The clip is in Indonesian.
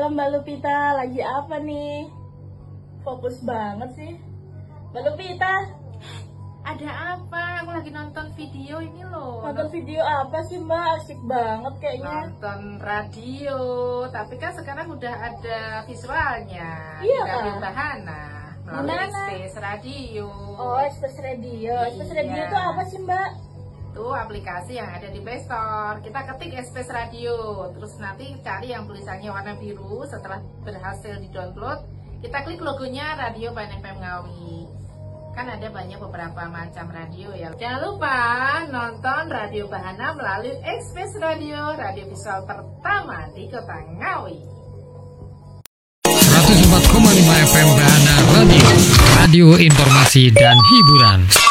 Halo Mbak Lupita, lagi apa nih? Fokus banget sih. Mbak Lupita, Ada apa? Aku lagi nonton video ini loh. nonton video apa sih Mbak? Asik banget kayaknya. Nonton radio. Tapi kan sekarang udah ada visualnya. Iya, Di Radio Kak. Bahana melalui Dimana? Express Radio. Oh, Express Radio. Express Radio Iya. itu apa sih Mbak? Itu aplikasi yang ada di Play Store. Kita ketik Express Radio, terus nanti cari yang tulisannya warna biru. Setelah berhasil di-download, kita klik logonya Radio Bahana FM Ngawi. Kan ada banyak beberapa macam radio ya. Jangan lupa nonton Radio Bahana melalui Express Radio, radio visual pertama di Kota Ngawi. 104,5 FM Bahana Radio, radio informasi dan hiburan.